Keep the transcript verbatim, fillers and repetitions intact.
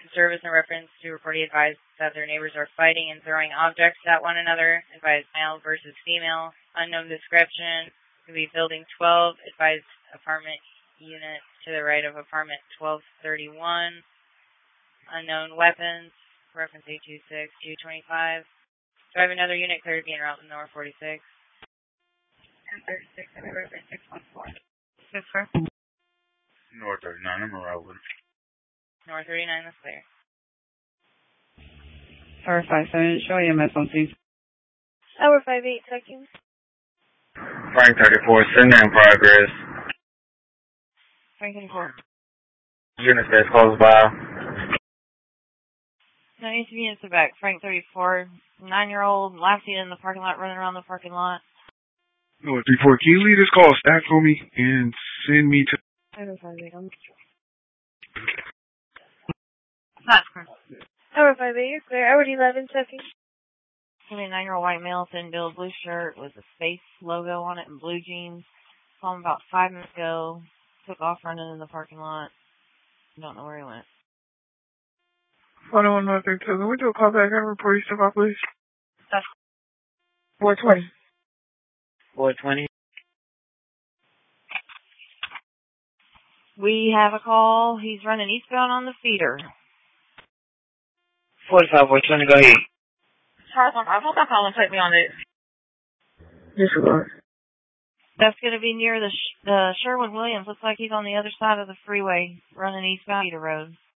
service in reference to reporting advised that their neighbors are fighting and throwing objects at one another. Advised male versus female. Unknown description. Could be building twelve. Advised apartment unit to the right of apartment twelve thirty-one. Unknown weapons. Reference eight two six, two twenty-five. Do I have another unit cleared being route North forty-six? ten thirty-six, reference six one four. six four. North thirty-nine, I'm around with it. North thirty-nine, that's clear. Tower five seven, show E M S on scene. Tower five eight seconds. Frank thirty-four, send in progress. Frank thirty-four. Unit space close by. No, needs to be in the back. Frank thirty-four, nine-year-old, lassie in the parking lot, running around the parking lot. North three four, can you leave this call stack for me and send me to... Tower five eight, I'm That's correct. Tower five eight, you're clear. Hour eleven seconds. A nine-year-old white male, thin build, blue shirt with a space logo on it and blue jeans. Saw him about five minutes ago. Took off running in the parking lot. Don't know where he went. one oh one North thirty-two, can we do a call back and report you stuff out, please? That's four twenty. four twenty. We have a call. He's running eastbound on the feeder. forty-five, four twenty, go ahead. Charles, I hope I call and put me on it. Disregard. That's going to be near the, Sh- the Sherwin-Williams. Looks like he's on the other side of the freeway, running eastbound Feeder Road.